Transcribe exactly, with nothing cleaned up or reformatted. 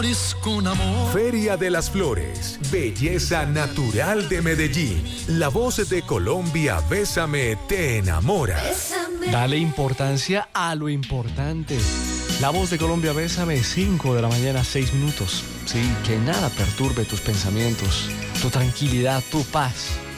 con amor. Feria de las Flores, belleza natural de Medellín. La voz de Colombia, Bésame, te enamora. Bésame. Dale importancia a lo importante. La voz de Colombia, Bésame, cinco de la mañana, seis minutos. Sí, que nada perturbe tus pensamientos, tu tranquilidad, tu paz.